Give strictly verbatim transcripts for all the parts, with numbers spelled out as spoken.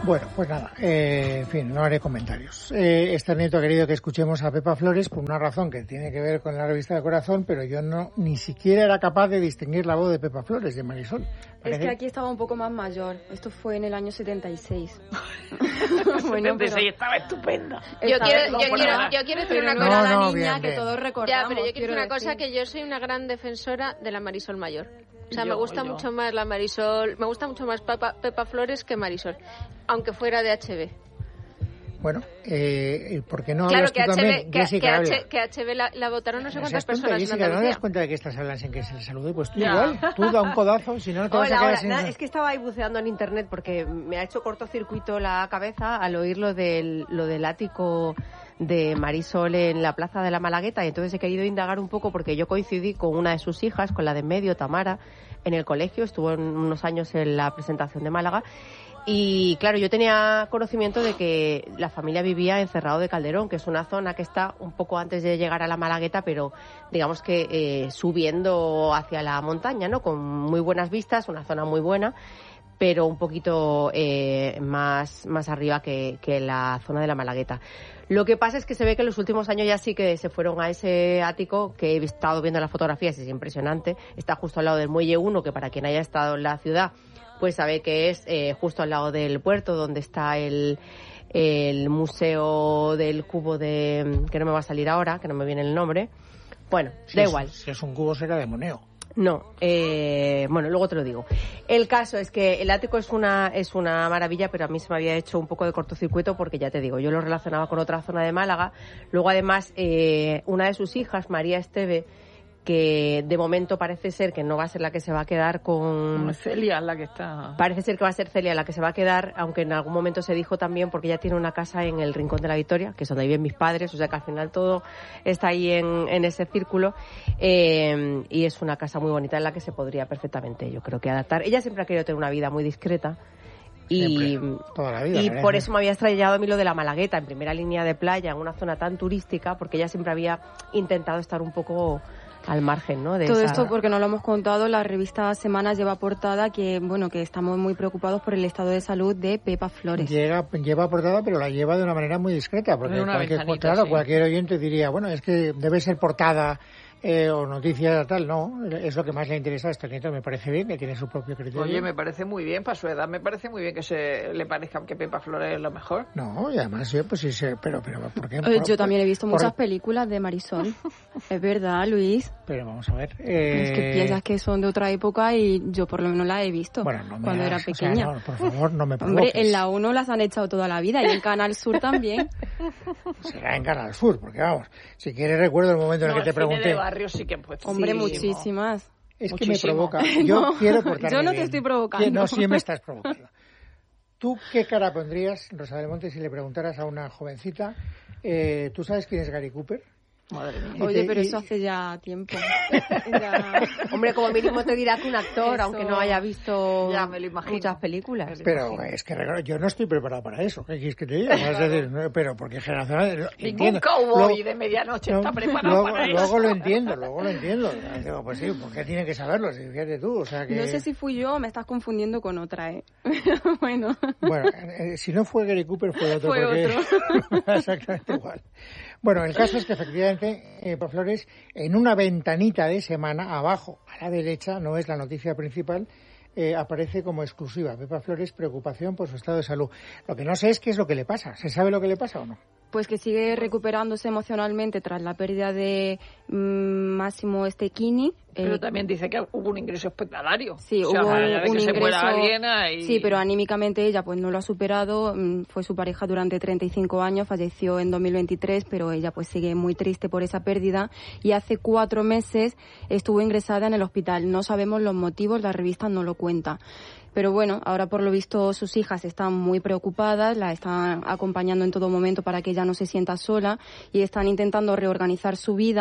Bueno, pues nada, eh, en fin, no haré comentarios. Eh, este nieto ha querido que escuchemos a Pepa Flores por una razón que tiene que ver con la revista de Corazón, pero yo no ni siquiera era capaz de distinguir la voz de Pepa Flores, de Marisol. Parece... Es que aquí estaba un poco más mayor. Esto fue en el año setenta y seis. Bueno, setenta y seis pero... estaba estupenda. Yo quiero, yo, quiero, yo quiero decir una cosa. No, la no, niña bien, que bien. todos recordamos. Ya, pero yo quiero decir una decir. cosa, que yo soy una gran defensora de la Marisol mayor. O sea, Yo, me gusta yo. mucho más la Marisol, me gusta mucho más Pepa, Pepa Flores que Marisol, aunque fuera de H B. Bueno, eh, ¿por qué no Claro hablas que tú H B, también? que, Jessica, que, habla. H, que H B la, la votaron no sé ¿No cuántas seas tonta, personas en Jessica, ¿no Andalucía. das cuenta de que estas hablan sin que se les salude? Pues tú Ya. igual, tú da un codazo, si no, no te vas a Hola, quedar hola. sin... Nada, es que estaba ahí buceando en internet porque me ha hecho cortocircuito la cabeza al oír lo del, lo del ático de Marisol en la plaza de la Malagueta, y entonces he querido indagar un poco porque yo coincidí con una de sus hijas, con la de en medio, Tamara, en el colegio, estuvo en unos años en la presentación de Málaga. Y claro, yo tenía conocimiento de que la familia vivía en Cerrado de Calderón, que es una zona que está un poco antes de llegar a la Malagueta, pero digamos que eh, subiendo hacia la montaña, ¿no? Con muy buenas vistas, una zona muy buena, pero un poquito eh, más, más arriba que, que la zona de la Malagueta. Lo que pasa es que se ve que en los últimos años ya sí que se fueron a ese ático, que he estado viendo las fotografías, es impresionante. Está justo al lado del Muelle uno, que para quien haya estado en la ciudad, pues sabe que es eh, justo al lado del puerto, donde está el, el museo del cubo de... que no me va a salir ahora, que no me viene el nombre. Bueno, Si da es, igual. Si es un cubo será de Moneo. No, eh, bueno, luego te lo digo. El caso es que el ático es una es una maravilla, pero a mí se me había hecho un poco de cortocircuito porque ya te digo, yo lo relacionaba con otra zona de Málaga. Luego, además, eh, una de sus hijas, María Esteve, que de momento parece ser que no va a ser la que se va a quedar con... Celia es la que está... Parece ser que va a ser Celia la que se va a quedar, aunque en algún momento se dijo también, porque ella tiene una casa en el Rincón de la Victoria, que es donde viven mis padres, o sea que al final todo está ahí en, en ese círculo, eh, y es una casa muy bonita en la que se podría perfectamente, yo creo que adaptar. Ella siempre ha querido tener una vida muy discreta, y, Siempre, toda la vida, y ¿eh? por eso me había estrellado a mí lo de la Malagueta, en primera línea de playa, en una zona tan turística, porque ella siempre había intentado estar un poco al margen, ¿no? De Todo esa... esto porque no lo hemos contado, la revista Semanas lleva portada que, bueno, que estamos muy preocupados por el estado de salud de Pepa Flores. Llega, lleva portada, pero la lleva de una manera muy discreta, porque En una cualquier, ventanita, claro, sí. cualquier oyente diría, bueno, es que debe ser portada eh, o noticias tal, no, es lo que más le interesa a este nieto, me parece bien, que tiene su propio criterio. Oye, me parece muy bien, para su edad, me parece muy bien que se le parezca que Pepa Flores es lo mejor. No, y además yo, pues sí, sé, pero, pero, ¿por qué? Eh, Por- Yo también he visto por- muchas películas de Marisol. Es verdad, Luis. Pero vamos a ver. Eh, Es que piensas que son de otra época y yo por lo menos las he visto bueno, no me cuando era hagas, o pequeña. sea, no, por favor, no me Hombre, provoques. en la uno las han echado toda la vida y en Canal Sur también. Será en Canal Sur, porque vamos, si quieres recuerdo el momento en No, el que te el cine pregunté. de barrio sí que han puesto. Hombre, Sí, muchísimas. Es que me Muchísimo. provoca. Yo No, quiero portarme yo no te bien. estoy provocando. Que no, sí me estás provocando. ¿Tú qué cara pondrías, Rosa del Monte, si le preguntaras a una jovencita, eh, ¿tú sabes quién es Gary Cooper? Madre mía. Y Oye, te- pero y- eso hace ya tiempo. Ya. Hombre, como mínimo te dirá que un actor, Eso. aunque no haya visto Ya me lo imagino. muchas películas. Pero es que recuerdo, yo no estoy preparado para eso. ¿Qué quieres que te diga? Es decir, no, pero porque generacional... Ningún entiendo. cowboy Luego- de medianoche no, está preparado luego, para luego eso. lo entiendo, luego lo entiendo. Digo, pues sí, ¿por qué tiene que saberlo? Si fíjate tú, o sea que... No sé si fui yo o me estás confundiendo con otra, ¿eh? Bueno. Bueno, eh, si no fue Gary Cooper fue otro. Fue porque... Exactamente igual. Bueno, el caso es que efectivamente, eh, Pepa Flores, en una ventanita de semana, abajo, a la derecha, no es la noticia principal, eh, aparece como exclusiva. Pepa Flores, preocupación por su estado de salud. Lo que no sé es qué es lo que le pasa. ¿Se sabe lo que le pasa o no? Pues que sigue recuperándose emocionalmente tras la pérdida de mm, Máximo Stechini. Pero Eh, también dice que hubo un ingreso hospitalario. Sí, o sea, hubo más allá de un que se muera ingreso. alguien ahí... Sí, pero anímicamente ella pues no lo ha superado. mm, Fue su pareja durante treinta y cinco años, falleció en dos mil veintitrés, pero ella pues sigue muy triste por esa pérdida y hace cuatro meses estuvo ingresada en el hospital. No sabemos los motivos, la revista no lo cuenta. Pero bueno, ahora por lo visto sus hijas están muy preocupadas, la están acompañando en todo momento para que ella no se sienta sola y están intentando reorganizar su vida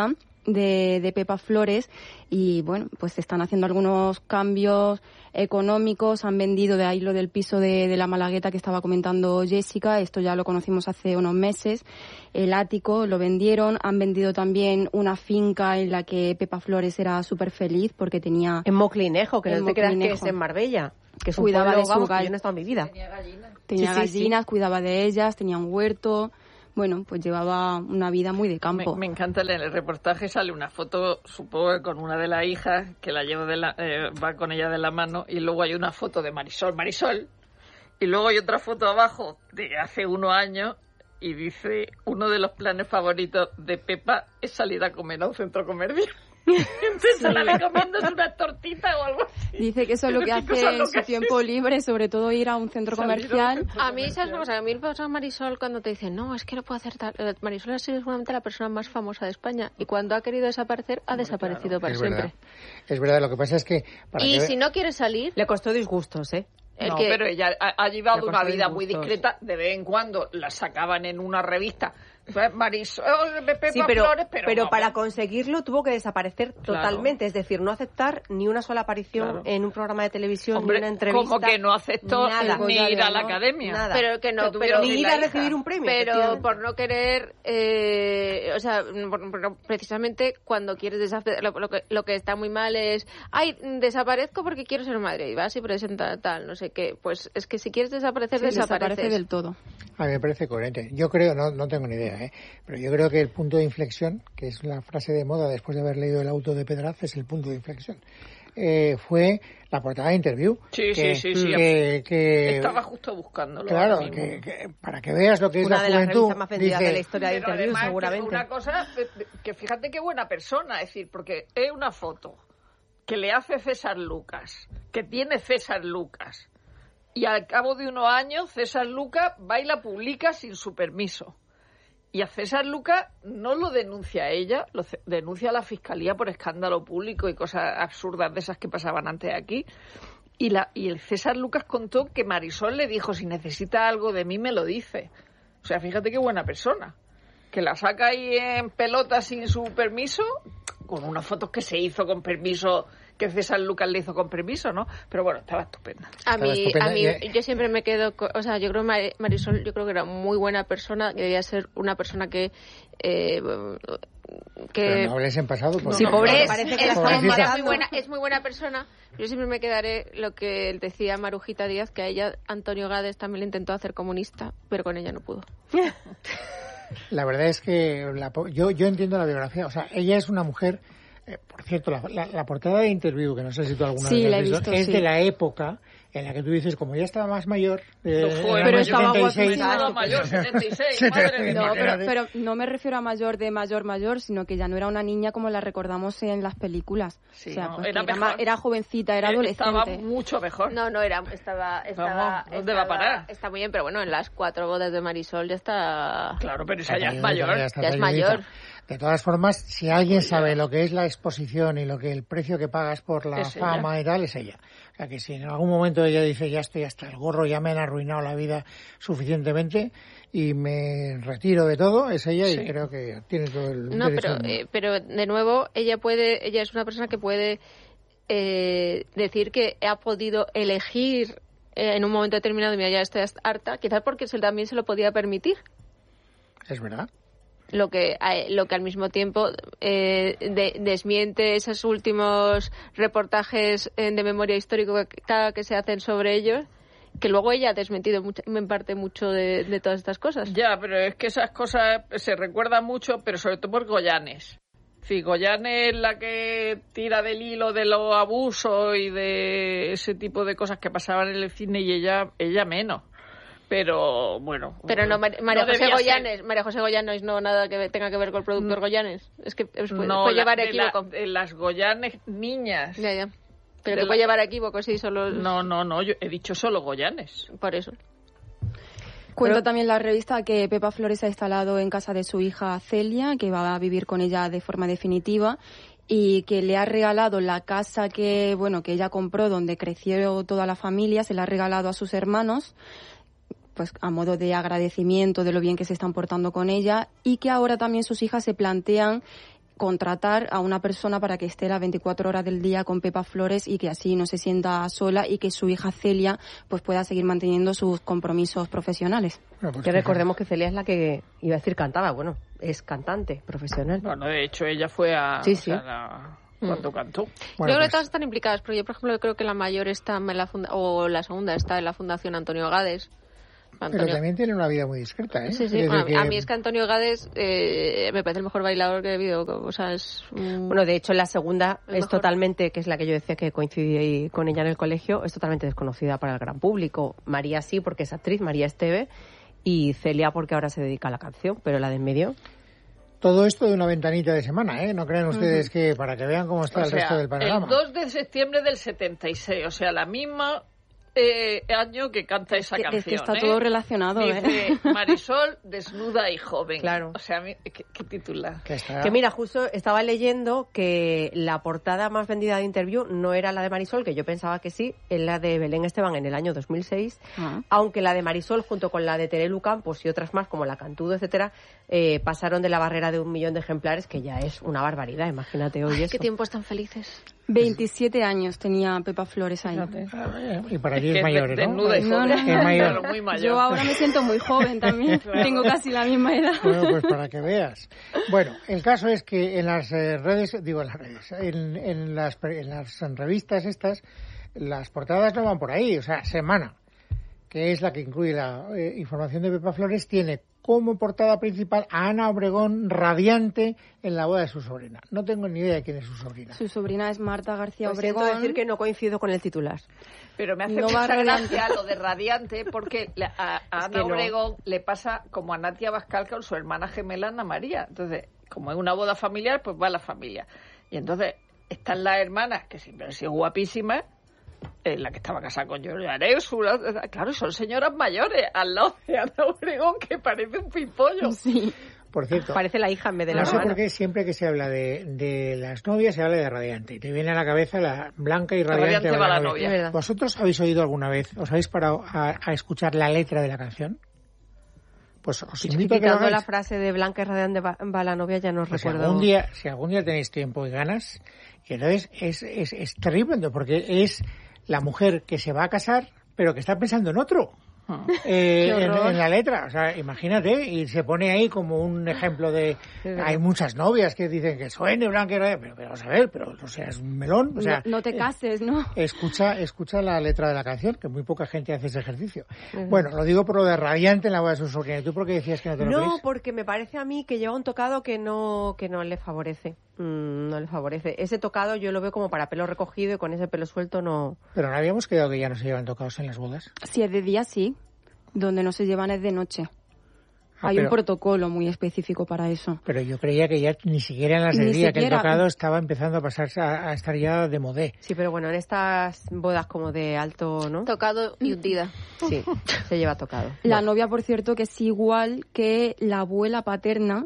de, de Pepa Flores y bueno, pues se están haciendo algunos cambios económicos, han vendido, de ahí lo del piso de, de la Malagueta que estaba comentando Jessica, esto ya lo conocimos hace unos meses, el ático lo vendieron, han vendido también una finca en la que Pepa Flores era súper feliz porque tenía... En Moclinejo, que en no te creas que Moclinejo. es en Marbella, que es un Cuidaba pueblo, de su vamos, que gall- yo no he estado en mi vida. Tenía gallinas. Tenía Sí, sí, gallinas, sí. cuidaba de ellas, tenía un huerto, bueno, pues llevaba una vida muy de Me, campo. me encanta, en el reportaje sale una foto, supongo que con una de las hijas, que la llevo de la, eh, va con ella de la mano, y luego hay una foto de Marisol, Marisol, y luego hay otra foto abajo de hace unos años, y dice, uno de los planes favoritos de Pepa es salir a comer a un centro comercial. Entonces se la recomiendo una tortita o algo así. Dice que eso es lo que Pero qué hace cosa en loca su es tiempo libre, sobre todo ir a un centro Salir a un comercial. centro A mí, ¿sabes comercial. una cosa? A mí me pasa Marisol cuando te dicen, no, es que no puedo hacer tal. Eh, Marisol ha sido seguramente la persona más famosa de España y cuando ha querido desaparecer, ha desaparecido para Es siempre. verdad. Es verdad, lo que pasa es que... Para Y que si no quieres salir, Le costó disgustos, ¿eh? el No, que... pero ella ha, ha llevado Le una costó vida muy disgustos. discreta. De vez en cuando la sacaban en una revista. Pues Marisol, Pepa Sí, pero, Flores, pero, pero vamos. para conseguirlo tuvo que desaparecer Claro. totalmente, es decir, no aceptar ni una sola aparición Claro. en un programa de televisión, Hombre, ni una entrevista. como que no aceptó nada. ni ir a la No, academia. nada. Pero que no, Que tuvieron pero ni ni ir la a hija. recibir un premio. Pero efectivamente. por no querer, eh, o sea, por- por- precisamente cuando quieres desaparecer, lo, lo que, lo que está muy mal es, ay, desaparezco porque quiero ser madre y vas y presenta tal, no sé qué. Pues es que si quieres desaparecer, Sí, desapareces. desaparece del todo. A mí me parece coherente. Yo creo, no, no tengo ni idea, ¿eh? pero yo creo que el punto de inflexión, que es la frase de moda después de haber leído El auto de Pedraz, es el punto de inflexión. Eh, fue la portada de Interview. Sí, que, sí, sí, sí. que- que- Estaba justo buscándolo. claro, ahora mismo. que, que para que veas lo que es Una la de las juventud. revistas más vendidas dice, de la historia de Pero Interview, además, que seguramente. una cosa, eh, que fíjate qué buena persona, es decir, porque es una foto que le hace César Lucas, que tiene César Lucas, y al cabo de unos años César Lucas va y la publica sin su permiso. Y a César Lucas no lo denuncia a ella, lo ce- denuncia a la Fiscalía por escándalo público y cosas absurdas de esas que pasaban antes aquí. Y, la, y el César Lucas contó que Marisol le dijo, si necesita algo de mí, me lo dice. O sea, fíjate qué buena persona. Que la saca ahí en pelota sin su permiso, con unas fotos que se hizo con permiso, que César Lucas le hizo con permiso, ¿no? Pero bueno, estaba estupenda. A Estaba mí, estupenda a mí, y- yo siempre me quedo, co- o sea, yo creo que Mar- Marisol, yo creo que era muy buena persona, que debía ser una persona que, eh, que Pero no hables en pasado. porque- Sí, pobre, es, parece que es- la estamos es muy matando. buena, es muy buena persona. Yo siempre me quedaré lo que decía Marujita Díaz, que a ella Antonio Gades también le intentó hacer comunista, pero con ella no pudo. La verdad es que la po- yo, yo entiendo la biografía. O sea, ella es una mujer... eh, por cierto, la, la- la portada de Interview, que no sé si tú alguna Sí, vez la has he visto, visto, es sí. de la época en la que tú dices, como ya estaba más mayor, eh, No en fue, el pero año estaba setenta y seis, guapísima. Estaba mayor, setenta y seis, Se te- madre mía. No, pero, Imagínate. pero no me refiero a mayor de mayor mayor, sino que ya no era una niña como la recordamos en las películas. Sí, o sea, no, pues que era era, mejor. ma- era jovencita, era Eh, adolescente. Estaba mucho mejor. No, no, era, estaba, estaba, Vamos, ¿dónde va a estaba- parar? Está muy bien, pero bueno, en las cuatro bodas de Marisol ya está... Claro, pero esa ya es Ya mayor. está Ya es talludiza. mayor. De todas formas, si alguien sabe lo que es la exposición y lo que el precio que pagas por la Es ella. fama y tal, es ella. O sea, que si en algún momento ella dice, ya estoy hasta el gorro, ya me han arruinado la vida suficientemente y me retiro de todo, es ella Sí. y creo que tiene todo el No, derecho pero, del mundo. eh, pero de nuevo, ella puede, ella es una persona que puede eh, decir que ha podido elegir eh, en un momento determinado, mira, ya estoy harta, quizás porque se, también se lo podía permitir. Es verdad. Lo que, eh, lo que al mismo tiempo eh, de- desmiente esos últimos reportajes eh, de memoria histórica que, que se hacen sobre ellos, que luego ella ha desmentido mucho- en parte mucho de, de todas estas cosas. Ya, pero es que esas cosas se recuerdan mucho, pero sobre todo por Goyanes. Sí, Goyanes es la que tira del hilo de los abusos y de ese tipo de cosas que pasaban en el cine y ella, ella menos. Pero bueno. Pero no, Mar- María no José debía ser- Goyanes, María José Goyanes no nada que tenga que ver con el productor Goyanes. Es que es- puede, No, puede la- llevar de la- equívoco. de las Goyanes niñas. Ya, ya. Pero de que la- puede llevar equívoco, sí, solo No, no, no, yo he dicho solo Goyanes. por eso. Cuenta también la revista que Pepa Flores ha instalado en casa de su hija Celia, que va a vivir con ella de forma definitiva, y que le ha regalado la casa que, bueno, que ella compró donde creció toda la familia, se la ha regalado a sus hermanos, pues a modo de agradecimiento de lo bien que se están portando con ella, y que ahora también sus hijas se plantean contratar a una persona para que esté las veinticuatro horas del día con Pepa Flores y que así no se sienta sola y que su hija Celia pues pueda seguir manteniendo sus compromisos profesionales. Bueno, pues que fíjate. recordemos que Celia es la que iba a decir cantaba, bueno, es cantante profesional. Bueno, de hecho, ella fue a... Sí, o sea, sí. la- cuando cantó. Bueno, yo creo que pues- todas están implicadas, pero yo, por ejemplo, creo que la mayor está en la funda o la segunda está en la Fundación Antonio Gades. Antonio. Pero también tiene una vida muy discreta, ¿eh? Sí, sí. Es decir Bueno, que- a mí es que Antonio Gades eh, me parece el mejor bailador que he visto. O sea, es un... Bueno, de hecho, la segunda El es mejor. totalmente, que es la que yo decía que coincidí con ella en el colegio, es totalmente desconocida para el gran público. María sí, porque es actriz, María Esteve, y Celia porque ahora se dedica a la canción, pero la de en medio... Todo esto de una ventanita de semana, ¿eh? No crean ustedes que para que vean cómo está O el sea, resto del panorama. el dos de septiembre del setenta y seis, o sea, la misma eh, año que canta esa Que- canción. es que está ¿eh? todo relacionado, ¿eh? Dice Marisol, desnuda y joven. Claro. O sea, a mí- ¿qué, qué titular? Que está- Que mira, justo estaba leyendo que la portada más vendida de Interview no era la de Marisol, que yo pensaba que sí, es la de Belén Esteban en el año dos mil seis, Ah. aunque la de Marisol junto con la de Terelu Campos y otras más como la Cantudo, etcétera, eh, pasaron de la barrera de un millón de ejemplares, que ya es una barbaridad, imagínate hoy Ay, eso. qué tiempos tan felices. veintisiete años tenía Pepa Flores ahí. Fíjate. A ver, y para Es ti que es mayor, ¿no? desnuda y No, joven. no. Es mayor. Claro, muy mayor. Yo ahora me siento muy joven también. Tengo casi la misma edad. Bueno, pues para que veas. Bueno, el caso es que en las eh, redes, digo en las redes, en, en, las, pre- en las revistas estas, las portadas no van por ahí. O sea, Semana, que es la que incluye la eh, información de Pepa Flores, tiene como portada principal a Ana Obregón radiante en la boda de su sobrina. No tengo ni idea de quién es su sobrina. Su sobrina es Marta García Pues siento Obregón. decir que no coincido con el titular. Pero me hace No va mucha radiante. gracia lo de radiante porque la- a, a Es Ana que no. Obregón le pasa como a Natia Bascal con su hermana gemela Ana María. Entonces, como es una boda familiar, pues va la familia. Y entonces están las hermanas, que siempre han sido guapísimas, eh, la que estaba casada con Giorgio Arezzo, la- claro, son señoras mayores, al lado de Ana Obregón, que parece un pimpollo. Sí. Por cierto, Parece la hija en vez de la no sé hermana. por qué siempre que se habla de, de las novias se habla de radiante. Y te viene a la cabeza la blanca y radiante, Radiante va va la la novia. novia. Es verdad. ¿Vosotros habéis oído alguna vez, os habéis parado a, a escuchar la letra de la canción? Pues os Y invito a que lo quitando la hagáis. frase de Blanca y radiante va, va la novia, ya no Pues si recuerdo. algún día, si algún día tenéis tiempo y ganas, y entonces es, es, es terrible, porque es la mujer que se va a casar, pero que está pensando en otro. Eh, Qué en, horror. en la letra, o sea, imagínate, y se pone ahí como un ejemplo de, hay muchas novias que dicen que suene blanca y radiante, pero, pero vamos a ver, pero o sea, es un melón, o sea, no, no te cases, ¿no? escucha, escucha la letra de la canción, que muy poca gente hace ese ejercicio. Bueno, lo digo por lo de radiante en la boda de su sobrina. ¿Y tú por qué decías que no te lo No, crees? porque me parece a mí que lleva un tocado que no que no le favorece. Mm, no le favorece. Ese tocado yo lo veo como para pelo recogido y con ese pelo suelto no. Pero no habíamos quedado que ya no se llevan tocados en las bodas. Si es de día, sí. Donde no se llevan es de noche. Ah, Hay pero- un protocolo muy específico para eso. Pero yo creía que ya ni siquiera en las Ni del día, que el siquiera. tocado estaba empezando a pasarse a, a estar ya de modé. Sí, pero bueno, en estas bodas como de alto, ¿no? Tocado y hundida. Sí, se lleva tocado. La novia, por cierto, que es igual que la abuela paterna,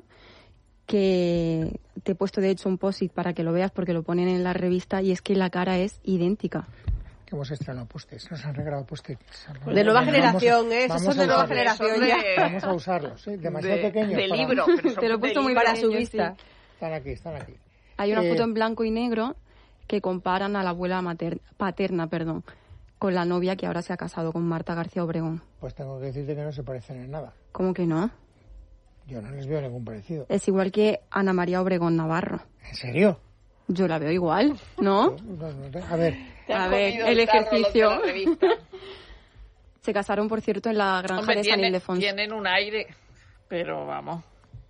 que te he puesto de hecho un post-it para que lo veas porque lo ponen en la revista, y es que la cara es idéntica. Que hemos estrenado post-its, nos han regalado post-its. De nueva Vamos- generación, ¿eh? Esos vamos son a de nueva usarlos. generación Son ya. de- Vamos a usarlos, ¿sí? Demasiado de, pequeños. de para- libro. pero son Te lo he de puesto muy libro. Para su pequeño, vista. sí. Están aquí, están aquí. Hay una Eh, foto en blanco y negro que comparan a la abuela mater- paterna, perdón, con la novia que ahora se ha casado con Marta García Obregón. Pues tengo que decirte que no se parecen en nada. ¿Cómo que no? Yo no les veo ningún parecido. Es igual que Ana María Obregón Navarro. ¿En serio? Yo la veo igual, ¿no? No, no, no. A ver, Te han A ver, comido el tarro los de ejercicio. la revista. Se casaron, por cierto, en la granja Hombre, de San tiene- Ildefonso. tienen un aire, pero vamos.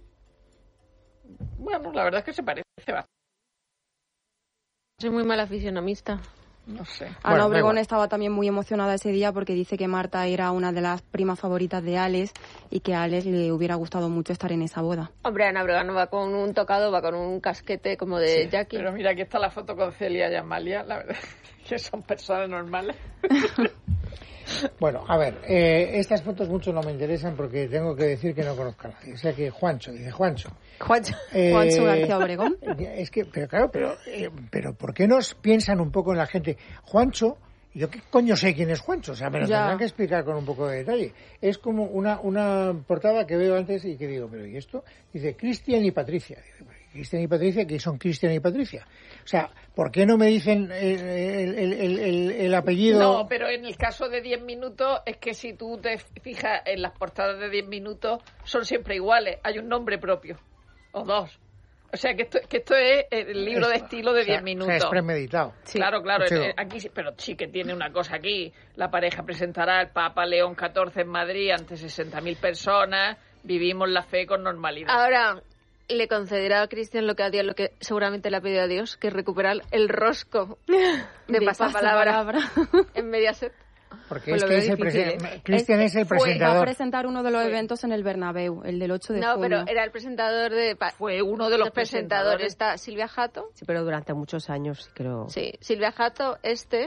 Bueno, la verdad es que se parece bastante. Soy muy mala fisionomista. No sé. Ana Bueno, da Obregón igual. estaba también muy emocionada ese día porque dice que Marta era una de las primas favoritas de Alex y que a Alex le hubiera gustado mucho estar en esa boda. Hombre, Ana Obregón no va con un tocado, va con un casquete como de Jackie. Pero mira, aquí está la foto con Celia y Amalia, la verdad que son personas normales. bueno, a ver, eh, estas fotos mucho no me interesan porque tengo que decir que no conozco a nadie. O sea que Juancho, dice Juancho. Juancho. Eh, Juancho García Obregón. Es que, pero claro, pero, eh, pero ¿por qué nos piensan un poco en la gente? Juancho, ¿yo qué coño sé quién es Juancho? O sea, me lo Ya. tendrán que explicar con un poco de detalle. Es como una, una portada que veo antes y que digo, pero ¿y esto? Dice Cristian y Patricia. Dice, Cristian y Patricia, que son Cristian y Patricia. O sea, ¿por qué no me dicen el, el, el, el, el apellido? No, pero en el caso de diez minutos, es que si tú te fijas en las portadas de diez minutos, son siempre iguales. Hay un nombre propio, o dos. O sea, que esto, que esto es el libro de estilo de diez o sea, minutos. O sea, es premeditado. Sí. Claro, claro. Sí. Aquí, pero sí que tiene una cosa aquí. La pareja presentará al Papa León catorce en Madrid ante sesenta mil personas. Vivimos la fe con normalidad. Ahora, le concederá a Cristian lo que a Dios, lo que seguramente le ha pedido a Dios, que es recuperar el rosco de, de pasapalabra, pasapalabra en Mediaset. Porque pues es que es el presen- Cristian es, es el presentador. Va a presentar uno de los eventos en el Bernabéu, el del ocho de no, junio. No, pero era el presentador de... Pa- Fue uno de los, los presentadores. presentadores. Está Silvia Jato. Sí, pero durante muchos años, creo. Sí, Silvia Jato, este...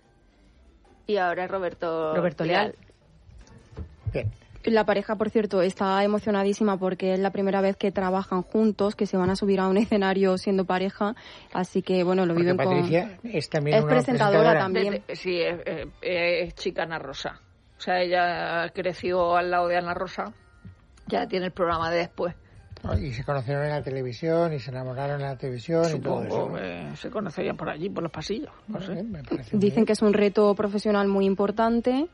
Y ahora Roberto... Roberto Leal. Bien. La pareja, por cierto, está emocionadísima porque es la primera vez que trabajan juntos, que se van a subir a un escenario siendo pareja, así que, bueno, lo porque viven Patricia con... es también es una presentadora, presentadora también. De, de, sí, es, es, es chica Ana Rosa. O sea, ella creció al lado de Ana Rosa, ya tiene el programa de después. Y se conocieron en la televisión y se enamoraron en la televisión. Supongo y todo eso. Que se conocerían por allí, por los pasillos. No bueno, sé. Bien, me Dicen que es un reto profesional muy importante.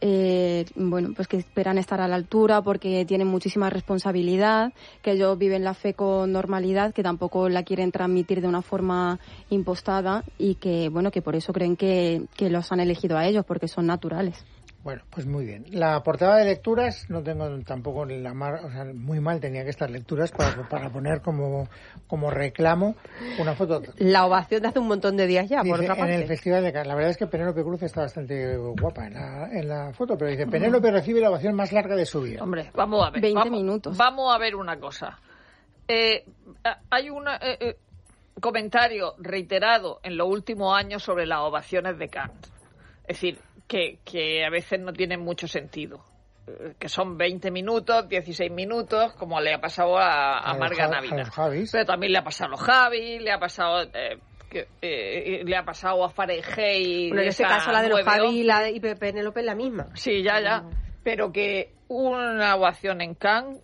Eh, bueno, pues que esperan estar a la altura porque tienen muchísima responsabilidad, que ellos viven la fe con normalidad, que tampoco la quieren transmitir de una forma impostada y que, bueno, que por eso creen que, que los han elegido a ellos, porque son naturales. Bueno, pues muy bien. La portada de lecturas no tengo tampoco la mar, o sea, muy mal tenía que estar lecturas para, para poner como, como reclamo una foto. La ovación de hace un montón de días ya, dice, por otra parte. En el Festival de Cannes. La verdad es que Penélope Cruz está bastante guapa en la, en la foto, pero dice, Penélope recibe la ovación más larga de su vida. Hombre, vamos a ver. veinte vamos, minutos. Vamos a ver una cosa. Eh, hay un eh, eh, comentario reiterado en los últimos años sobre las ovaciones de Cannes. Es decir, que, que a veces no tienen mucho sentido. Que son veinte minutos, dieciséis minutos, como le ha pasado a, a, a Marga Navidad. Pero también le ha pasado a los Javis, le ha pasado... Eh, que, eh, le ha pasado a Fahrenheit. Bueno, en este caso la de los Javi y la de Penélope es la misma. Sí, ya, ya. Pero que una ovación en Cannes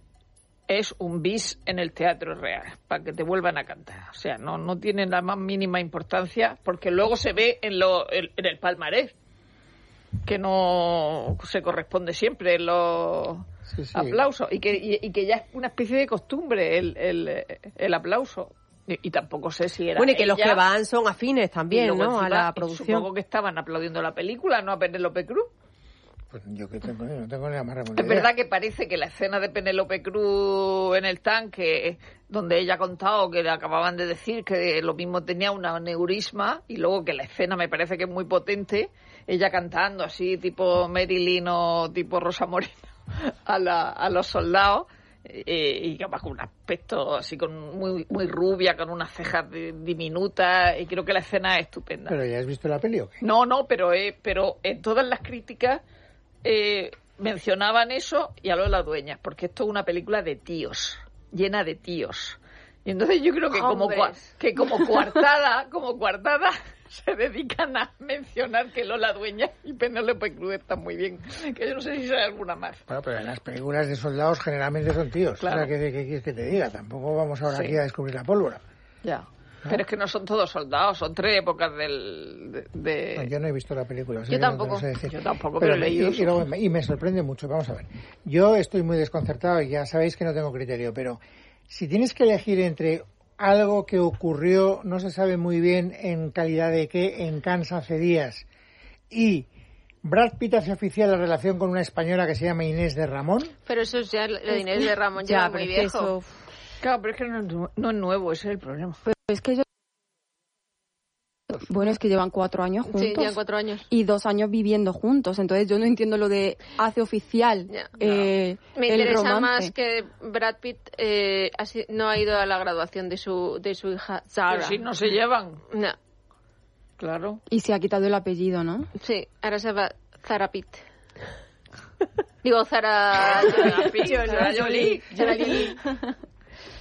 es un bis en el Teatro Real, para que te vuelvan a cantar. O sea, no, no tiene la más mínima importancia, porque luego se ve en, lo, en, en el palmarés, que no se corresponde siempre en los sí, sí. aplausos, y que, y, y que ya es una especie de costumbre el, el, el aplauso. Y, y tampoco sé si era bueno, y que ella, los que van son afines también, ¿no? Encima, a la producción. Supongo que estaban aplaudiendo la película, no a Penélope Cruz. Pues yo que tengo, no tengo ni la más remota Es idea. verdad que parece que la escena de Penélope Cruz en el tanque, donde ella ha contado que le acababan de decir que lo mismo tenía un aneurisma, y luego que la escena me parece que es muy potente, ella cantando así, tipo Marilyn o tipo Rosa Moreno, a, la, a los soldados, eh, y capaz con un aspecto así con muy muy rubia, con unas cejas diminutas, y creo que la escena es estupenda. ¿Pero ya has visto la peli o qué? No, no, pero, eh, pero en todas las críticas eh, mencionaban eso y a Lola Dueñas, porque esto es una película de tíos, llena de tíos. Y entonces yo creo que como, que como coartada, como coartada se dedican a mencionar que Lola Dueñas y Penélope Cruz están muy bien. Que yo no sé si hay alguna más. Bueno, pero en las películas de soldados generalmente son tíos. Claro. O sea, ¿qué, qué quieres que te diga? Tampoco vamos ahora sí. aquí a descubrir la pólvora. Ya. ¿No? Pero es que no son todos soldados, son tres épocas del... De, de... No, yo no he visto la película. Yo tampoco. No sé decir. Yo tampoco, pero, pero he leído y, y, luego, y me sorprende mucho. Vamos a ver. Yo estoy muy desconcertado y ya sabéis que no tengo criterio, pero si tienes que elegir entre algo que ocurrió, no se sabe muy bien en calidad de qué, en Cannes hace días, y Brad Pitt hace oficial la relación con una española que se llama Inés de Ramón. Pero eso es ya, lo de Inés de Ramón ya, ya muy viejo. Eso... Claro, pero es que no, no es nuevo, ese es el problema. Pero es que yo... Bueno, es que llevan cuatro años juntos. Sí, llevan cuatro años. Y dos años viviendo juntos. Entonces yo no entiendo lo de hace oficial ya, eh, no. Me el interesa romance. más que Brad Pitt eh, así, no ha ido a la graduación de su de su hija Zara. Pero si no se llevan. No. Claro. Y se ha quitado el apellido, ¿no? Sí, ahora se va Zara Pitt. Digo, Zara... Zara Pitt, Zara Jolie. Zara Jolie.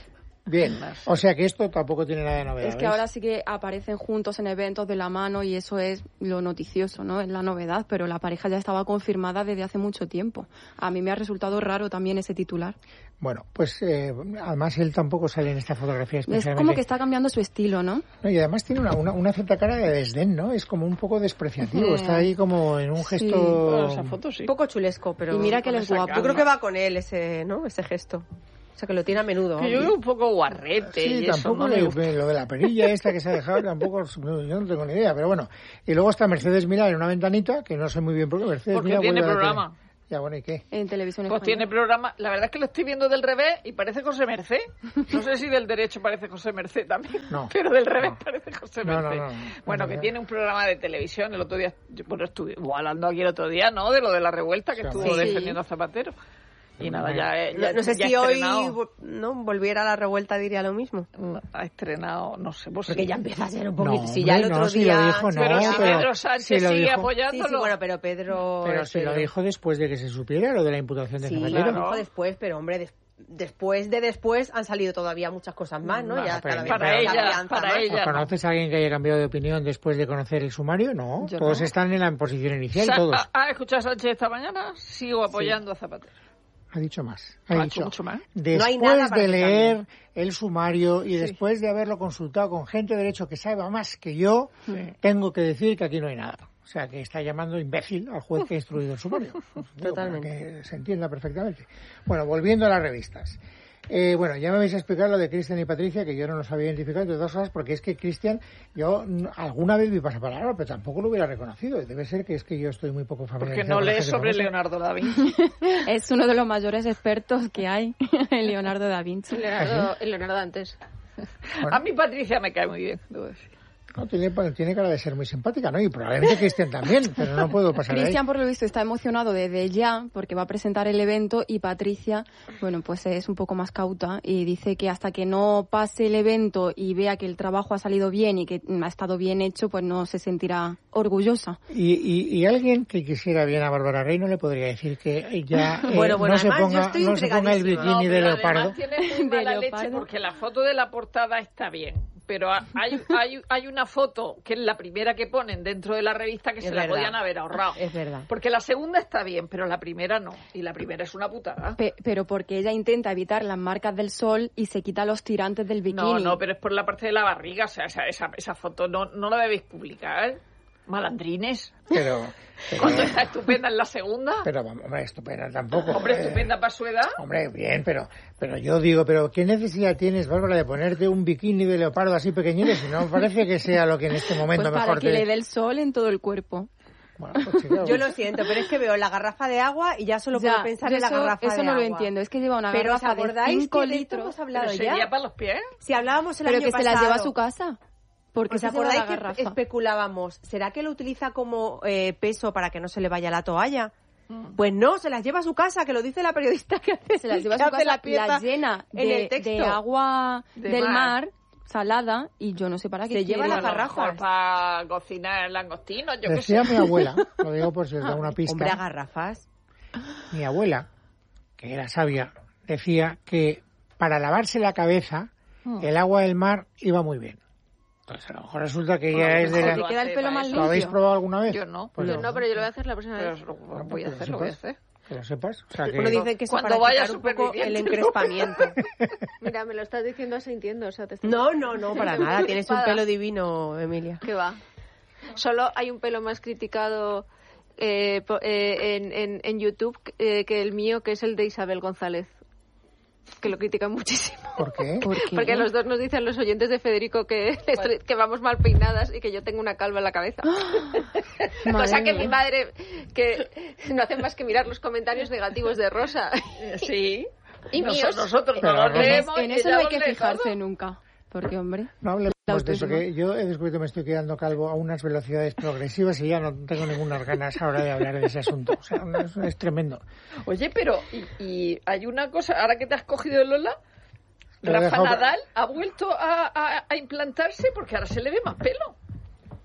Bien, o sea que esto tampoco tiene nada de novedad. Es que ahora sí que aparecen juntos en eventos de la mano y eso es lo noticioso, ¿no? Es la novedad, pero la pareja ya estaba confirmada desde hace mucho tiempo. A mí me ha resultado raro también ese titular. Bueno, pues eh, además él tampoco sale en esta fotografía especialmente. Es como que está cambiando su estilo, ¿no? No, y además tiene una, una, una cierta cara de desdén, ¿no? Es como un poco despreciativo, está ahí como en un gesto... Sí. Bueno, esa foto sí. Un poco chulesco, pero... Y mira que él es guapo. Yo creo que va con él ese, ¿no? Ese gesto. O sea, que lo tiene a menudo. Que yo veo un poco guarrete. Sí, y tampoco eso, ¿no? le, lo de la perilla esta que se ha dejado, tampoco, yo no tengo ni idea, pero bueno. Y luego está Mercedes Milá en una ventanita, que no sé muy bien por qué Mercedes Porque Milá tiene vuelve a la programa. tele. Ya, bueno, ¿y qué? En televisión Pues española. tiene programa. La verdad es que lo estoy viendo del revés y parece José Merced. No sé si del derecho parece José Merced también, No, pero del revés no. parece José No, Merced. no, no, no. Bueno, No, que no. tiene un programa de televisión. El otro día, yo, bueno, estuve hablando aquí el otro día, ¿no? De lo de la revuelta que Sí, estuvo sí. defendiendo a Zapatero. Y nada, ya, eh, ya No, no sé ya si ha hoy estrenado, no volviera a la revuelta diría lo mismo. ha estrenado, no sé, pues Porque sí. ya empieza a ser un No, poquito. si ya el hombre, otro no, si día. lo dijo, no, Pero si pero- Pedro Sánchez si lo sigue dijo. Sí, apoyándolo. sí, bueno, pero Pedro. Pero si lo Pedro. dijo después de que se supiera lo de la imputación de Sí, Zapatero. lo dijo después, pero hombre, des- después de después han salido todavía muchas cosas más, ¿no? No, Ya pero cada vez para más ella, confianza para más. ella. ¿Conoces a alguien que haya cambiado de opinión después de conocer el sumario? No, Yo todos no. están en la posición inicial, Sa- todos. ¿Ha, ha escuchado a Sánchez esta mañana? Sigo apoyando a Zapatero. Ha dicho más. Ha Ha hecho dicho, mucho más. después No hay nada para de que leer cambie. el sumario y después de haberlo consultado con gente de derecho que sabe más que yo, tengo que decir que aquí no hay nada. O sea, que está llamando imbécil al juez que ha instruido el sumario. Digo, Totalmente. para que se entienda perfectamente. Bueno, volviendo a las revistas. Eh, bueno, ya me vais a explicar lo de Cristian y Patricia, que yo no los había identificado, entre otras cosas, porque es que Cristian, yo mm, alguna vez vi pasapalabra, pero tampoco lo hubiera reconocido. Debe ser que es que yo estoy muy poco Porque familiarizado. no con la lees gente sobre famosa. Leonardo da Vinci. Es uno de los mayores expertos que hay, Leonardo da Vinci. Leonardo, Leonardo antes. Bueno. A mí Patricia me cae muy bien, debo decir. No, tiene, tiene cara de ser muy simpática, ¿no? Y probablemente Cristian también, pero no puedo pasar de ahí. Cristian, por lo visto, está emocionado desde ya porque va a presentar el evento y Patricia, bueno, pues es un poco más cauta y dice que hasta que no pase el evento y vea que el trabajo ha salido bien y que ha estado bien hecho, pues no se sentirá orgullosa. Y, y, y alguien que quisiera bien a Bárbara Rey no le podría decir que ya eh, Bueno, bueno, no, se además, yo ponga, estoy no se ponga el intrigadísima. bikini No, de pero leopardo. además tiene muy De mala leche leopardo. porque la foto de la portada está bien. Pero ha- hay, hay, hay una foto que es la primera que ponen dentro de la revista que Es se la verdad. podían haber ahorrado. Es verdad. Porque la segunda está bien, pero la primera no. Y la primera es una putada. Pe- pero porque ella intenta evitar las marcas del sol y se quita los tirantes del bikini. No, no, pero es por la parte de la barriga. O sea, esa, esa, esa foto no, no la debéis publicar. Malandrines. Pero, pero, Cuando está estupenda en la segunda. pero, hombre, estupenda tampoco. Hombre, Eh, estupenda para su edad. Hombre, bien, pero pero yo digo, pero ¿qué necesidad tienes, Bárbara, de ponerte un bikini de leopardo así pequeñito? Si no parece que sea lo que en este momento Pues para mejor que te... le dé el sol en todo el cuerpo. Bueno, pues, chica, Yo lo siento, pero es que veo la garrafa de agua y ya solo Ya, puedo pensar yo en la eso, garrafa eso de no agua. lo entiendo. Es que lleva una Pero ¿os garrafa de acordáis cinco que de esto litros. hemos Pero hablado sería ya? para los pies. Si hablábamos el Pero año que se pasado... las lleva a su casa. Porque ¿Os se lleva la acordáis que garrafa. especulábamos? ¿Será que lo utiliza como eh, peso para que no se le vaya la toalla? Pues no, se las lleva a su casa, que lo dice la periodista que hace, Se las lleva a que su hace casa, la pieza las llena en de, el texto. de agua De del mar. mar. salada, y yo no sé para qué Se lleva quiere. las A lo mejor garrafas. para cocinar langostinos, yo qué sé. Decía mi abuela, lo digo por si os da una pista, Hombre, a garrafas. mi abuela, que era sabia, decía que para lavarse la cabeza el agua del mar iba muy bien. Entonces a lo mejor resulta que ella es de Se la... te queda el pelo más ¿Lo habéis limpio. probado alguna vez? Yo no. Pues Yo no, pero yo lo voy a hacer la próxima Pero vez. lo- Bueno, voy a pues que hacer, lo lo voy a sepas. hacer. Que lo sepas. O sea, que... Uno dice que eso Cuando para vaya quitar un poco el superviviente, encrespamiento. Mira, me lo estás diciendo asintiendo. O sea, te estoy- No, no, no, para Estoy nada. Tienes un preocupada. pelo divino, Emilia. ¿Qué va? Solo hay un pelo más criticado eh, po- eh, en, en, en YouTube eh, que el mío, que es el de Isabel González. Que lo critican muchísimo. ¿Por qué? ¿Por qué? Porque los dos nos dicen los oyentes de Federico que, estoy- que vamos mal peinadas y que yo tengo una calva en la cabeza. Madre Cosa que mía. mi madre, que no hace más que mirar los comentarios negativos de Rosa. Sí. Y Noso- míos. Nosotros Pero no los Rosa- leemos. En eso ella no hay los que lee fijarse todo. nunca. Porque, hombre, No hablemos La de eso, autoestima. que yo he descubierto que me estoy quedando calvo a unas velocidades progresivas y ya no tengo ninguna ganas ahora de hablar de ese asunto. O sea, es, es tremendo. Oye, pero y, y hay una cosa, ahora que te has cogido el Lola, Lo Rafa dejo- Nadal ha vuelto a, a- a implantarse porque ahora se le ve más pelo.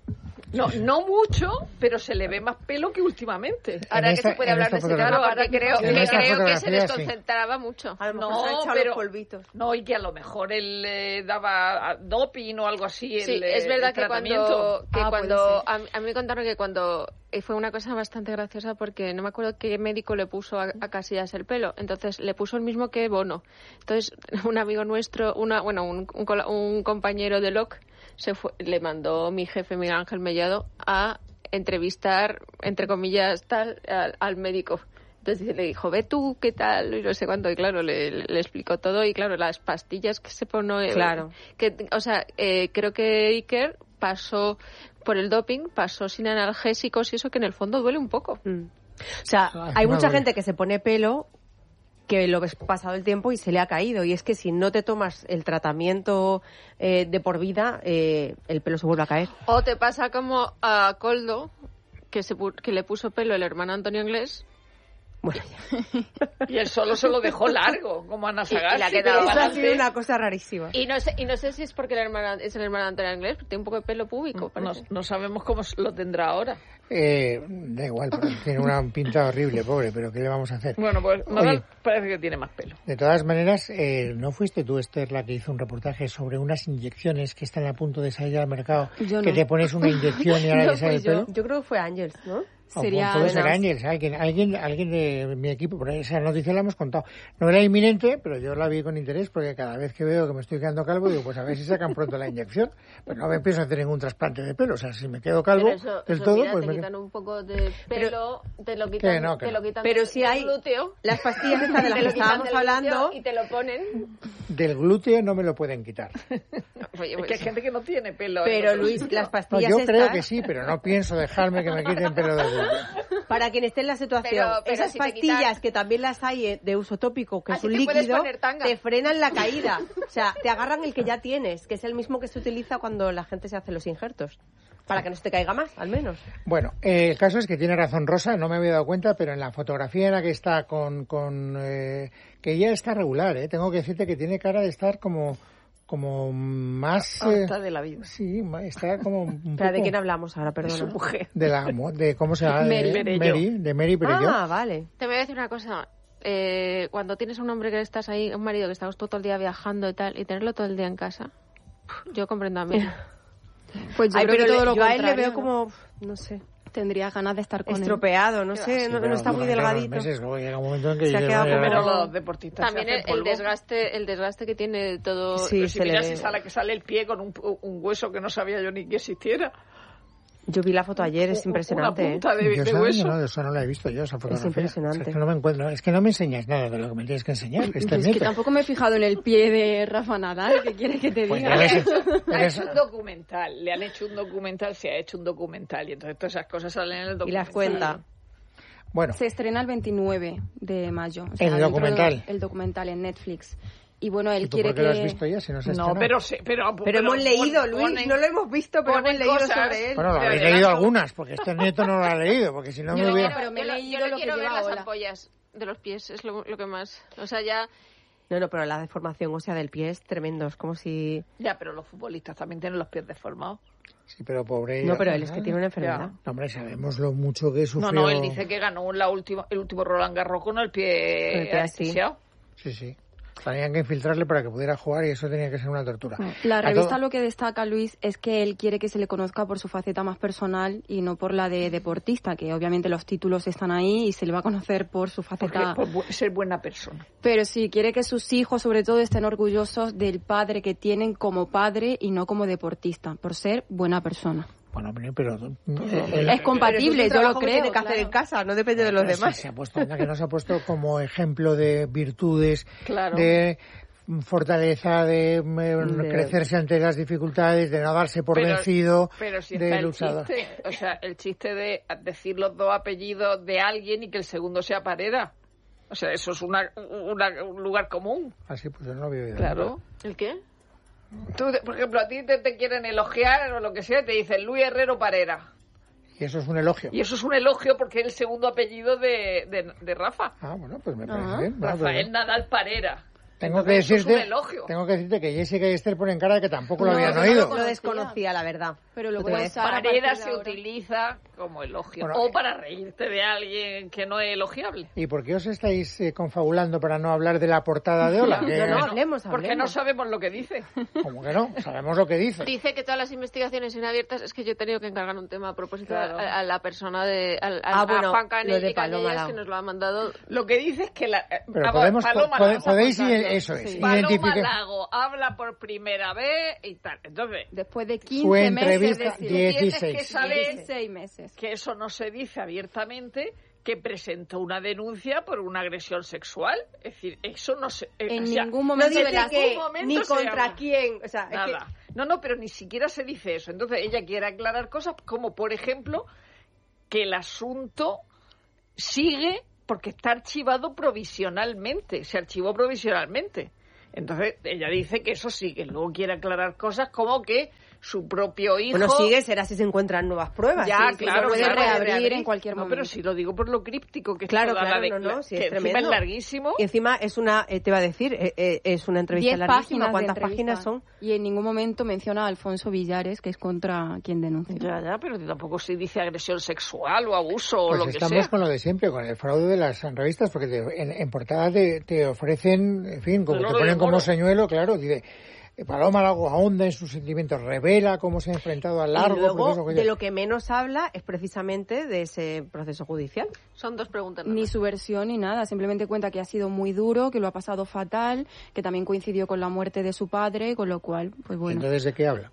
No, no mucho, pero se le ve más pelo que últimamente. Ahora esta, que se puede hablar de ese claro, ahora que creo, que, creo que se desconcentraba sí. mucho. A lo mejor No, se han echado pero, los polvitos. No, y que a lo mejor él eh, daba doping o algo así. Sí, el, es verdad el que tratamiento. cuando, que Ah, cuando a, a mí me contaron que cuando y fue una cosa bastante graciosa porque no me acuerdo qué médico le puso a, a Casillas el pelo, entonces le puso el mismo que Bono. Entonces un amigo nuestro, una bueno un, un, un compañero de Locke se fue, le mandó mi jefe Miguel Ángel Mellado a entrevistar entre comillas tal al, al médico. Entonces le dijo, ve tú, ¿qué tal? Y no sé cuánto. Y claro, le, le explicó todo. Y claro, las pastillas que se pone... Claro. Que, o sea, eh, creo que Iker pasó por el doping, pasó sin analgésicos y eso que en el fondo duele un poco. Mm. O sea, Ah, hay no, mucha no. gente que se pone pelo que lo ves pasado el tiempo y se le ha caído. Y es que si no te tomas el tratamiento eh, de por vida, eh, el pelo se vuelve a caer. O te pasa como a Coldo, que, se, pu- que le puso pelo el hermano Antonio Inglés. Bueno, ya. Y él solo se lo dejó largo, como Ana Y- y le ha Sagasti. quedado pero Eso ha adelante. sido una cosa rarísima. Y no sé, y no sé si es porque el hermano, es el hermano Antonio Inglés, porque tiene un poco de pelo púbico. No, parece. no sabemos cómo lo tendrá ahora. Eh, da igual, pero tiene una pinta horrible, pobre, pero ¿qué le vamos a hacer? Bueno, pues Oye. Nadal parece que tiene más pelo. De todas maneras, eh, ¿no fuiste tú, Esther, la que hizo un reportaje sobre unas inyecciones que están a punto de salir al mercado? Yo Que no. te pones una inyección y ahora No te sale el fui yo. pelo. Yo creo que fue Ángels, ¿no? O Sería puede ser bueno, Ángels, alguien, alguien, alguien de mi equipo, por esa noticia la hemos contado. No era inminente, pero yo la vi con interés porque cada vez que veo que me estoy quedando calvo, digo, pues a ver si sacan pronto la inyección. Pero no me pienso hacer ningún trasplante de pelo, o sea, si me quedo calvo Pero eso, del eso, todo, mira, pues te me quitan un poco de pelo, te lo Que quitan, no, que te no. lo quitan Pero del- si del hay glúteo, las pastillas estas de las te que lo quitan estábamos del glúteo hablando. y te lo ponen. del glúteo no me lo pueden quitar. Oye, Es pues, que hay gente que no tiene pelo. Pero en Luis, otro las sitio. No, pastillas yo creo estas, que sí, pero no pienso dejarme que me quiten pelo del glúteo. para quien esté en la situación, Pero- pero esas si te pastillas quitan- que también las hay eh, de uso tópico, que es Así un te puedes líquido, poner tanga. te frenan la caída. O sea, te agarran el que ya tienes, que es el mismo que se utiliza cuando la gente se hace los injertos. Para que no se te caiga más, al menos. Bueno, eh, el caso es que tiene razón Rosa, no me había dado cuenta, pero en la fotografía en la que está con... con eh, que ella está regular, ¿eh? Tengo que decirte que tiene cara de estar como como más... eh, Harta de la vida. sí, ma- está como un ¿Pero de poco quién hablamos ahora? De su Perdona. mujer. de la mo- de cómo se llama, Mary de Perelló. Mary, de Mary Perelló. Ah, vale. te voy a decir una cosa. Eh, cuando tienes un hombre que estás ahí, un marido que estás todo el día viajando y tal, y tenerlo todo el día en casa, yo comprendo a mí. Pues yo Ay, creo pero que todo le- lo yo a él le contrario, veo ¿no? como, no sé, Tendría ganas de estar con él. estropeado, no sé, Sí, no, pero no está muy durante unos delgadito. meses, luego llega un momento en que Se ha dices, quedado "Vaya, como- Pero vaya". los deportistas También se el, hacen el polvo. desgaste, el desgaste que tiene todo. Sí, Pero si se le mira ve. si sale, que sale el pie con un, un hueso que no sabía yo ni que existiera. Yo vi la foto ayer, es Un- impresionante. Una punta de, Yo de esa, hueso. no, eso no la he visto yo, esa fotografía. impresionante. O sea, es que no me encuentro, es que no me enseñas nada de lo que me tienes que enseñar. Este Es que nieto. tampoco me he fijado en el pie de Rafa Nadal, ¿qué quieres que te Pues diga? ya ves, Ha eres- hecho un documental, le han hecho un documental, se ha hecho un documental y entonces todas esas cosas salen en el Y documental. las cuenta. Bueno, Se estrena el veintinueve de mayo. o ¿El dentro de- documental? El documental en Netflix. Y bueno, él ¿y tú quiere por qué que... lo has visto ya si no se ha No, estrenado? pero, se- pero, Pero hemos leído, pon- Luis, ponen- no lo hemos visto, pero hemos ponen leído cosas. sobre él. Bueno, lo de habéis adelanto. leído algunas, porque este nieto no lo ha leído, porque si no Yo me no hubiera... quiero, pero me he yo, leído yo lo que quiero ver lleva las ahora. ampollas de los pies, es lo, lo que más. O sea, ya. No, no, pero la deformación ósea del pie es tremendo, es como si... Ya, pero los futbolistas también tienen los pies deformados. Sí, pero pobre... No, pero él es que tiene una enfermedad. No, hombre, sabemos lo mucho que No, sufrió... no, él dice que ganó la última, el último Roland Garros con el pie, Con el pie así. anestesiado. Sí, sí. Tenían que infiltrarle para que pudiera jugar y eso tenía que ser una tortura. La A revista todo- lo que destaca, Luis, es que él quiere que se le conozca por su faceta más personal y no por la de deportista, que obviamente los títulos están ahí y se le va a conocer por su Porque faceta. por bu- ser buena persona. Pero sí, quiere que sus hijos, sobre todo, estén orgullosos del padre que tienen como padre y no como deportista, por ser buena persona. Bueno, hombre, pero... Es compatible, yo lo creo. Tiene que hacer claro. en casa, no depende de los Pero demás. sí, se ha puesto, anda, que no se ha puesto como ejemplo de virtudes, Claro. de fortaleza, de, mm, De- crecerse ante las dificultades, de no darse por Pero- vencido, Pero si de está el luchador. chiste, o sea, el chiste de decir los dos apellidos de alguien y que el segundo sea Parera. O sea, eso es una, una- un lugar común. Así pues yo no lo había oído. Claro. ¿El qué? Tú, por ejemplo, a ti te, te quieren elogiar o lo que sea, te dicen Luis Herrero Parera. Y eso es un elogio. Y eso es un elogio porque es el segundo apellido de, de, de Rafa. Ah, bueno, pues me parece Ah. bien. Bueno, Rafael pues, Nadal Parera. Tengo que, Entonces, eso decirte, es un elogio. tengo que decirte que Jessica y Esther ponen cara de que tampoco lo No, habían no, oído. no Lo desconocía, la verdad. Pero lo Lo puedes ves. usar a partir Parera de se ahora. utiliza como elogio. Bueno, o eh, para reírte de alguien que no es elogiable. ¿Y por qué os estáis eh, confabulando para no hablar de la portada de Hola? Que- No, no, hablemos, Porque no hablemos. sabemos lo que dice. Como que no, sabemos lo que dice. Dice que todas las investigaciones son abiertas. Es que yo he tenido que encargar un tema a propósito Claro. a, a la persona de al- Ah, a, bueno, a Juan Canellas, lo de Paloma Lago. que nos lo ha mandado. Lo que dice es que la, eh, Pero vamos, podemos, Paloma po- Lago, podéis, vamos a i- contarlo. eso es, Sí. Paloma identificar. Lago habla por primera vez y tal. Entonces, Después de Su quince meses entrevista, de silencio. dieciséis. tienes que saber dieciséis meses. que eso no se dice abiertamente, que presentó una denuncia por una agresión sexual. Es decir, eso no se... eh, En o sea, ningún No momento dice de las... que momento ni se contra llama. quién. O sea, es que- Nada. No, no, pero ni siquiera se dice eso. Entonces ella quiere aclarar cosas como, por ejemplo, que el asunto sigue porque está archivado provisionalmente. Se archivó provisionalmente. Entonces ella dice que eso sigue. Luego quiere aclarar cosas como que su propio hijo... Bueno, sigue, será si se encuentran nuevas pruebas. Ya, sí, sí, claro, se puede claro, reabrir reabrir. en cualquier No, momento. pero si lo digo por lo críptico que es Claro, toda claro, la de- no, no, sí, que es encima tremendo. es larguísimo. Y encima es una, eh, te iba a decir, eh, eh, es una entrevista diez larguísima. páginas de ¿Cuántas entrevista. páginas son? Y en ningún momento menciona a Alfonso Villares, que es contra quien denuncia. Ya, ya, pero tampoco se dice agresión sexual o abuso o Pues lo que estamos sea. con lo de siempre, con el fraude de las revistas, porque te- en, en portada te, te ofrecen, en fin, como El te oro y ponen el como moro. señuelo, claro, dice, Paloma Lago ahonda en sus sentimientos, revela cómo se ha enfrentado al largo y luego, proceso judicial. de lo que menos habla es precisamente de ese proceso judicial. Son dos preguntas. nada Ni más. su versión ni nada, simplemente cuenta que ha sido muy duro, que lo ha pasado fatal, que también coincidió con la muerte de su padre, con lo cual, pues bueno, Entonces, ¿de qué habla?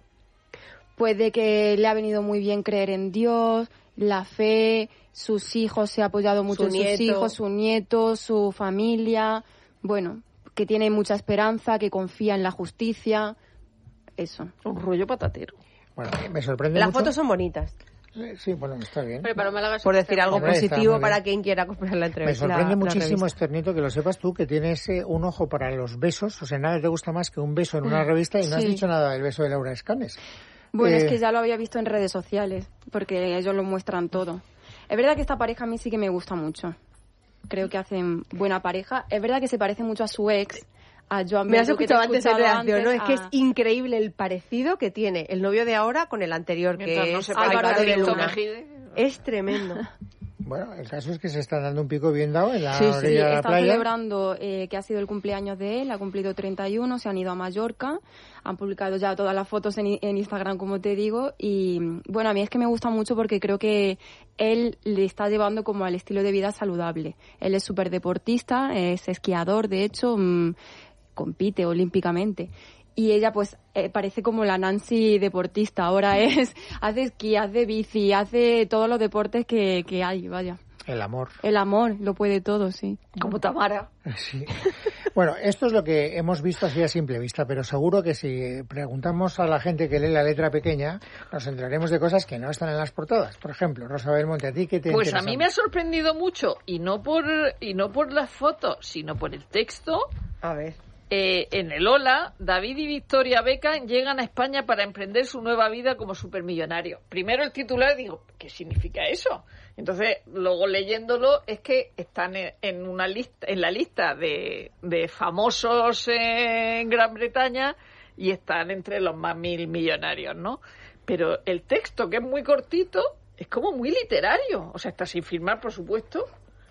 pues de que le ha venido muy bien creer en Dios, la fe, sus hijos, se ha apoyado mucho Su en sus nieto. hijos, su nieto, su familia, bueno, que tiene mucha esperanza, que confía en la justicia, eso. Un rollo patatero. Bueno, me sorprende Las mucho. fotos son bonitas, Eh, Sí, bueno, está bien. Pero para Málaga es por un decir algo Hombre, está positivo muy para bien. quien quiera comprar la Me entrevista. sorprende la- la muchísimo, revista. Esther Nieto, que lo sepas tú, que tienes eh, un ojo para los besos. O sea, nada te gusta más que un beso en una revista y no has Sí. dicho nada del beso de Laura Escanes. Bueno, Eh, es que ya lo había visto en redes sociales, porque ellos lo muestran todo. Es verdad que esta pareja a mí sí que me gusta mucho. Creo que hacen buena pareja. Es verdad que se parece mucho a su ex, a Joan Me has Beltrán, que te he escuchado antes de escuchado reacción, ¿no? Es antes, que es a- increíble el parecido que tiene el novio de ahora con el anterior, Mientras que no es se Álvaro parezca de a Benito Luna. Mejide. Es tremendo. Bueno, el caso es que se está dando un pico bien dado en la Sí, sí, orilla de la están playa. celebrando eh, que ha sido el cumpleaños de él, ha cumplido treinta y uno, se han ido a Mallorca, han publicado ya todas las fotos en, en Instagram, como te digo, y bueno, a mí es que me gusta mucho porque creo que él le está llevando como al estilo de vida saludable. Él es súper deportista, es esquiador, de hecho, mmm, compite olímpicamente. Y ella pues eh, parece como la Nancy deportista, ahora es, hace esquí, hace bici, hace todos los deportes que, que hay, vaya. El amor. El amor lo puede todo, sí. Como Tamara. Sí. Bueno, esto es lo que hemos visto así a simple vista, pero seguro que si preguntamos a la gente que lee la letra pequeña, nos enteraremos de cosas que no están en las portadas. Por ejemplo, Rosa Belmonte, ¿a ti qué te Pues a interesa? mí me ha sorprendido mucho, y no por y no por las fotos, sino por el texto. A ver. Eh, en el Hola, David y Victoria Beckham llegan a España para emprender su nueva vida como supermillonarios. Primero el titular, digo, ¿qué significa eso? Entonces, luego leyéndolo, es que están en, en una lista, en la lista de, de famosos en Gran Bretaña y están entre los más mil millonarios, ¿no? Pero el texto, que es muy cortito, es como muy literario. O sea, está sin firmar, por supuesto.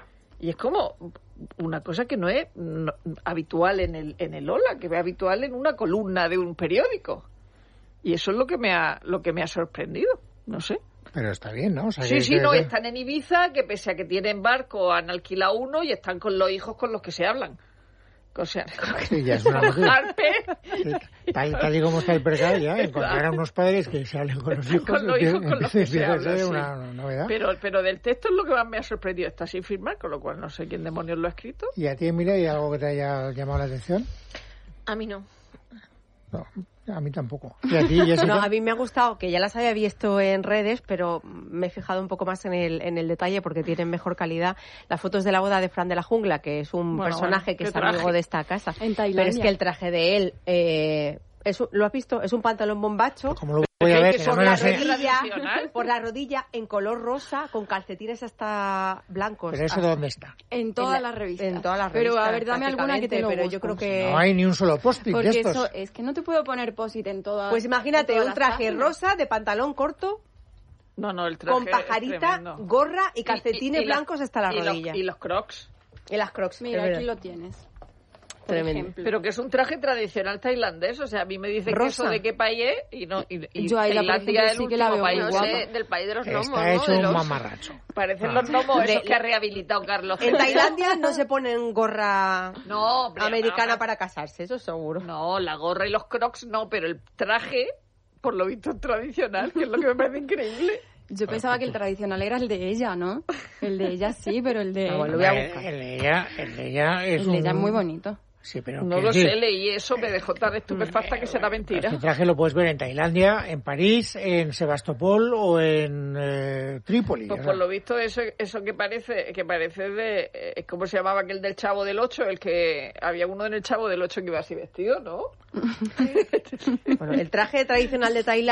Y es como una cosa que no es no, habitual en el en el Hola, que es habitual en una columna de un periódico. Y eso es lo que me ha lo que me ha sorprendido, no sé. Pero está bien, ¿no? O sea, Sí, que- sí, que- no, que- están en Ibiza, que pese a que tienen barco, han alquilado uno y están con los hijos con los que se hablan. O sea, Sí, ya es una con noticia. Harper. Tal, tal y como está el percal, ya encontrar a unos padres que se hablen con los hijos, Con los hijos con los que se empieza a habla, ser sí. una, una novedad. Pero, pero del texto es lo que más me ha sorprendido. Está sin firmar, con lo cual no sé quién demonios lo ha escrito. ¿Y a ti, Emilia, hay algo que te haya llamado la atención? A mí no. No, a mí tampoco. ¿Y a ti, Jessica? No, a mí me ha gustado, que ya las había visto en redes, pero me he fijado un poco más en el, en el detalle porque tienen mejor calidad. Las fotos de la boda de Fran de la Jungla, que es un Bueno, personaje bueno, que qué es amigo traje. de esta casa. En Pero es Tailandia. que el traje de él, eh, Es un- ¿Lo has visto? Es un pantalón bombacho. Como lo voy a ver, que que son no me lo las sé. reglas- tradicional. Por la rodilla, en color rosa, con calcetines hasta blancos. Pero eso hasta- dónde está. En todas en la- las revistas. En todas las Pero revistas. a ver, dame alguna que te lo prácticamente, Pero yo creo busco. que... No hay ni un solo post-it de Porque estos. eso es que no te puedo poner posit en todas. Pues imagínate, en todas un las traje páginas. rosa de pantalón corto, No, no, el traje con es pajarita, tremendo. gorra y Y- calcetines y- y los- blancos hasta la y los- rodilla. Y los crocs. Y las crocs. Mira, es aquí verdad. lo tienes. Por Tremendo. ejemplo. Pero que es un traje tradicional tailandés, o sea, a mí me dicen que Rosa. eso de qué país es y no y, y Yo ahí la, por Tailandia ejemplo, es el sí que la último veo país muy No guapa. sé, del país de los gnomos, Está ¿no? hecho De un los- mamarracho. Parecen Ah. los gnomos De- esos que ha rehabilitado Carlos. En Tailandia no se ponen gorra No, hombre, americana no, para casarse, eso seguro. No, la gorra y los crocs no, pero el traje, por lo visto, es tradicional, que es lo que me parece increíble. Yo pensaba que el tradicional era el de ella, ¿no? El de ella sí, pero el de, Ah, bueno, lo voy a Hombre, buscar. el de ella, el de ella es el de ella es un- muy bonito. Sí, pero No quiero lo decir, sé, leí eso, me dejó tan estupefacta que será mentira. Este traje lo puedes ver en Tailandia, en París, en Sebastopol o en eh, Trípoli. Pues o por sea. lo visto eso eso que parece que parece de eh, ¿cómo se llamaba aquel del Chavo del Ocho? El que había uno en el Chavo del Ocho que iba así vestido, ¿no? Bueno, el traje tradicional de Tailandia